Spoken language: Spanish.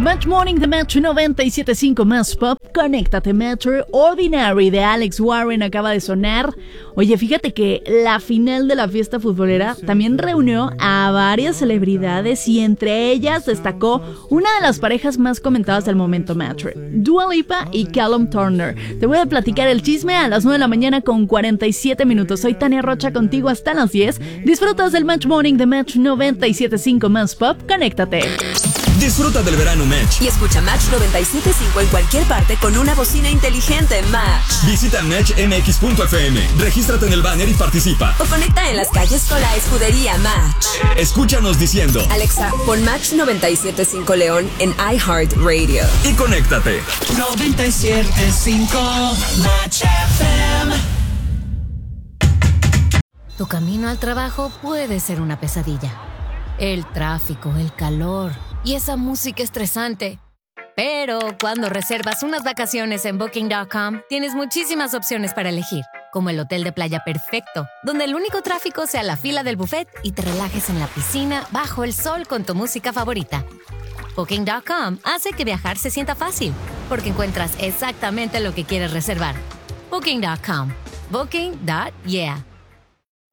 Match Morning de Metro 97.5 más pop. Conéctate Metro. Ordinary de Alex Warren acaba de sonar. Oye, fíjate que la final de la fiesta futbolera también reunió a varias celebridades y entre ellas destacó una de las parejas más comentadas del momento Metro, Dua Lipa y Callum Turner. Te voy a platicar el chisme a las 9 de la mañana con 47 minutos. Soy Tania Rocha contigo hasta las 10. Disfrutas del Match Morning de Metro 97.5 más pop. Conéctate. Disfruta del verano Match. Y escucha Match 97.5 en cualquier parte con una bocina inteligente Match. Visita matchmx.fm, regístrate en el banner y participa. O conecta en las calles con la escudería Match. Escúchanos diciendo: Alexa, pon Match 97.5 León en iHeartRadio. Y conéctate. 97.5 Match FM. Tu camino al trabajo puede ser una pesadilla. El tráfico, el calor y esa música estresante. Pero cuando reservas unas vacaciones en Booking.com, tienes muchísimas opciones para elegir, como el hotel de playa perfecto, donde el único tráfico sea la fila del buffet y te relajes en la piscina bajo el sol con tu música favorita. Booking.com hace que viajar se sienta fácil, porque encuentras exactamente lo que quieres reservar. Booking.com. Booking.yeah.